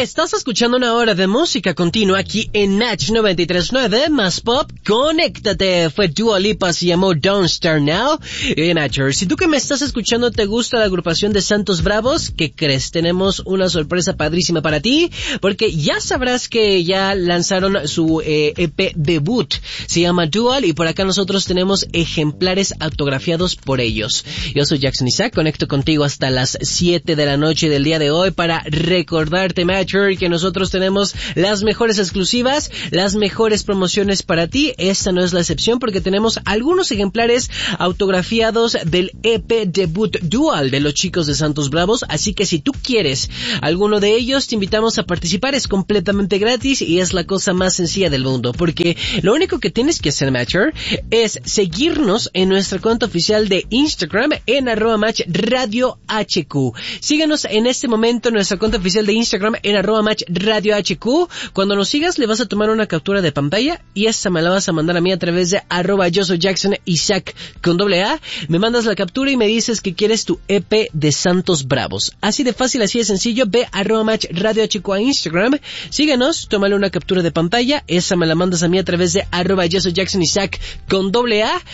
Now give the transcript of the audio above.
Estás escuchando una hora de música continua aquí en Natch 93.9, más pop, conéctate. Fue Dua Lipa, se llamó Don't Start Now. Natcher, si tú que me estás escuchando te gusta la agrupación de Santos Bravos, ¿qué crees? Tenemos una sorpresa padrísima para ti, porque ya sabrás que ya lanzaron su EP debut. Se llama Dual y por acá nosotros tenemos ejemplares autografiados por ellos. Yo soy Jackson Isaac, conecto contigo hasta las 7 de la noche del día de hoy para recordarte, Matcher, que nosotros tenemos las mejores exclusivas, las mejores promociones para ti. Esta no es la excepción porque tenemos algunos ejemplares autografiados del EP debut Dual de los chicos de Santos Bravos, así que si tú quieres alguno de ellos, te invitamos a participar. Es completamente gratis y es la cosa más sencilla del mundo, porque lo único que tienes que hacer, Matcher, es seguirnos en nuestra cuenta oficial de Instagram en @matchradiohq. Síguenos en este momento en nuestra cuenta oficial de Instagram en @matchradiohq. Cuando nos sigas le vas a tomar una captura de pantalla y esa me la vas a mandar a mí a través de @yo soy Jackson Isaac con AA. Me mandas la captura y me dices que quieres tu EP de Santos Bravos. Así de fácil, así de sencillo. Ve @matchradiohq a Instagram, síguenos, tómale una captura de pantalla, esa me la mandas a mí a través de @yo soy Jackson Isaac con AA